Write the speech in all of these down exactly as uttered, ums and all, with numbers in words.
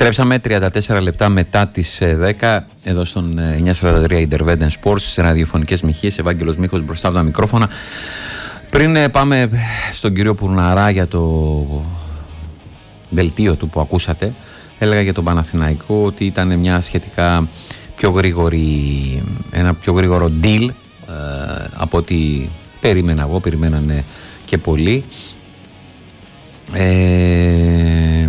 Επιστρέψαμε τριάντα τέσσερα λεπτά μετά τις δέκα εδώ στον εννιακόσια σαράντα τρία Intervent Sports, σε ραδιοφωνικές μοιχείες. Ευάγγελος Μίχος μπροστά από τα μικρόφωνα. Πριν πάμε στον κύριο Πουρναρά για το δελτίο του που ακούσατε, έλεγα για τον Παναθηναϊκό ότι ήταν μια σχετικά πιο γρήγορη, ένα πιο γρήγορο deal ε, από ό,τι περίμενα εγώ, περιμένανε και πολλοί. Ε,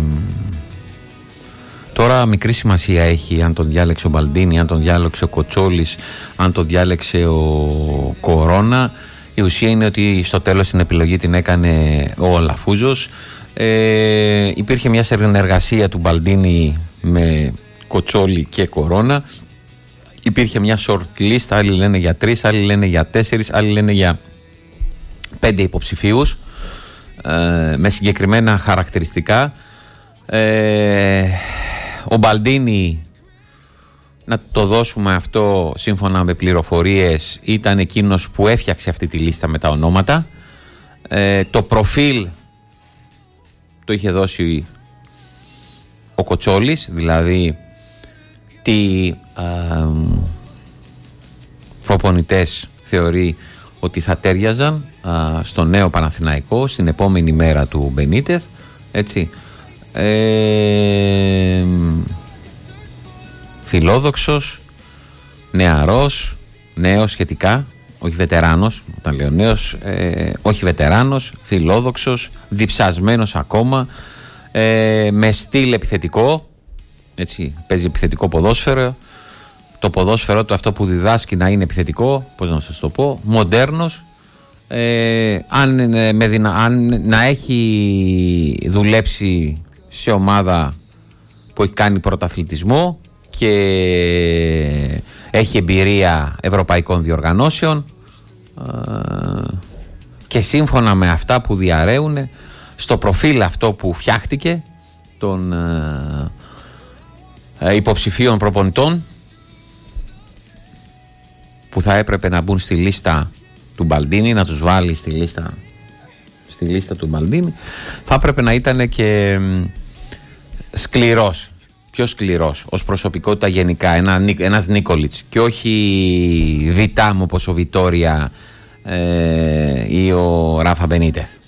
τώρα μικρή σημασία έχει αν τον διάλεξε ο Μπαλντίνι, αν τον διάλεξε ο Κοτσόλης, αν τον διάλεξε ο Κορώνα. Η ουσία είναι ότι στο τέλος την επιλογή την έκανε ο Αλαφούζος. Ε, υπήρχε μια συνεργασία του Μπαλντίνι με Κοτσόλη και Κορώνα. Υπήρχε μια short list, άλλοι λένε για τρεις, άλλοι λένε για τέσσερις, άλλοι λένε για πέντε υποψηφίους ε, με συγκεκριμένα χαρακτηριστικά. Ε, ο Μπαλντίνι, να το δώσουμε αυτό σύμφωνα με πληροφορίες, ήταν εκείνος που έφτιαξε αυτή τη λίστα με τα ονόματα. Ε, το προφίλ το είχε δώσει ο Κοτσόλης, δηλαδή τι ε, προπονητές θεωρεί ότι θα τέριαζαν ε, στο νέο Παναθηναϊκό στην επόμενη μέρα του Μπενίτεθ, έτσι. Ε, φιλόδοξος, νεαρός, νέος σχετικά, όχι βετεράνος, όταν λέω νέος, ε, όχι βετεράνος, φιλόδοξος, διψασμένος ακόμα, ε, με στυλ επιθετικό, έτσι, παίζει επιθετικό ποδόσφαιρο, το ποδόσφαιρο του αυτό που διδάσκει να είναι επιθετικό, πώς να σας το πω, μοντέρνος, ε, αν, με δυνα, αν να έχει δουλέψει σε ομάδα που έχει κάνει πρωταθλητισμό και έχει εμπειρία ευρωπαϊκών διοργανώσεων, και σύμφωνα με αυτά που διαρρέουν στο προφίλ αυτό που φτιάχτηκε των υποψηφίων προπονητών που θα έπρεπε να μπουν στη λίστα του Μπαλντίνι, να τους βάλει στη λίστα, στη λίστα του Μπαλντίνι, θα έπρεπε να ήταν και σκληρός, πιο σκληρός ως προσωπικότητα γενικά, ένα, ένας Νίκολιτς και όχι Βιτάμ όπως ο Βιτόρια ε, ή ο Ράφα Μπενίτεθ.